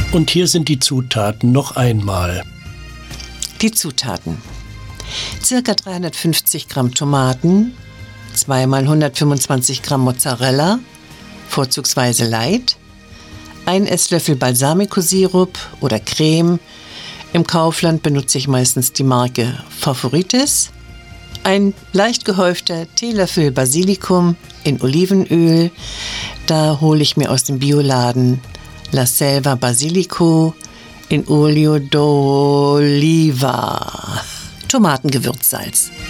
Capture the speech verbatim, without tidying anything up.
Und hier sind die Zutaten noch einmal. Die Zutaten: circa dreihundertfünfzig Gramm Tomaten, zwei mal hundertfünfundzwanzig Gramm Mozzarella, vorzugsweise Light, ein Esslöffel Balsamico-Sirup oder Creme, im Kaufland benutze ich meistens die Marke Favorites, ein leicht gehäufter Teelöffel Basilikum in Olivenöl, da hole ich mir aus dem Bioladen La Selva Basilico in Olio d'Oliva, Tomatengewürzsalz.